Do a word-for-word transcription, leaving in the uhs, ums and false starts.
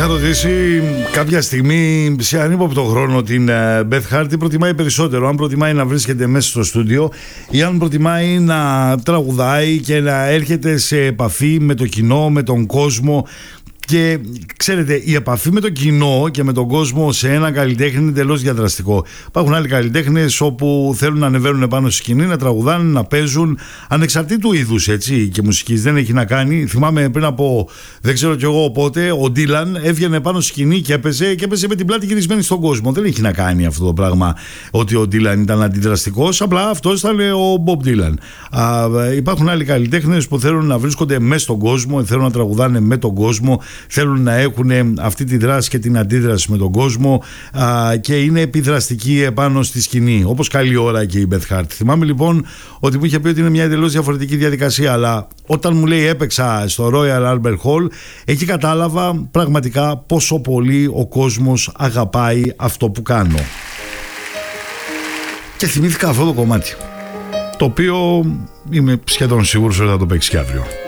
είχα ρωτήσει κάποια στιγμή σε ανύποπτο χρόνο την Beth Hart τι προτιμάει περισσότερο, αν προτιμάει να βρίσκεται μέσα στο στούντιο ή αν προτιμάει να τραγουδάει και να έρχεται σε επαφή με το κοινό, με τον κόσμο. Και ξέρετε, η επαφή με το κοινό και με τον κόσμο σε ένα καλλιτέχνη είναι εντελώς διαδραστικό. Υπάρχουν άλλοι καλλιτέχνες όπου θέλουν να ανεβαίνουν πάνω στη σκηνή, να τραγουδάνε, να παίζουν, ανεξαρτήτου είδους έτσι και μουσικής. Δεν έχει να κάνει. Θυμάμαι πριν από δεν ξέρω κι εγώ πότε, ο Ντίλαν έβγαινε πάνω στη σκηνή και έπαιζε και έπαιζε με την πλάτη γυρισμένη στον κόσμο. Δεν έχει να κάνει αυτό το πράγμα ότι ο Ντίλαν ήταν αντιδραστικός, απλά αυτός ήταν ο Μπομπ Ντίλαν. Υπάρχουν άλλοι καλλιτέχνες που θέλουν να βρίσκονται μέσα στον κόσμο, θέλουν να τραγουδάνε με τον κόσμο. Θέλουν να έχουν αυτή τη δράση και την αντίδραση με τον κόσμο α, και είναι επιδραστικοί επάνω στη σκηνή, όπως καλή ώρα και η Beth Hart. Θυμάμαι λοιπόν ότι μου είχε πει ότι είναι μια εντελώς διαφορετική διαδικασία, αλλά όταν μου λέει έπαιξα στο Royal Albert Hall, εκεί κατάλαβα πραγματικά πόσο πολύ ο κόσμος αγαπάει αυτό που κάνω. Και θυμήθηκα αυτό το κομμάτι, το οποίο είμαι σχεδόν σίγουρος ότι θα το παίξει και αύριο.